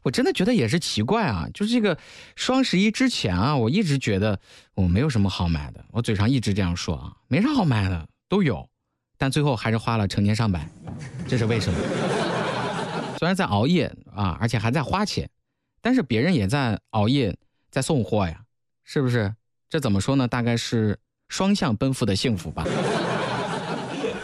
我真的觉得也是奇怪啊，就是这个双11之前啊，我一直觉得我没有什么好买的，我嘴上一直这样说啊，没啥好买的，都有，但最后还是花了成千上百，这是为什么？虽然在熬夜啊，而且还在花钱，但是别人也在熬夜，在送货呀，是不是？这怎么说呢？大概是双向奔赴的幸福吧。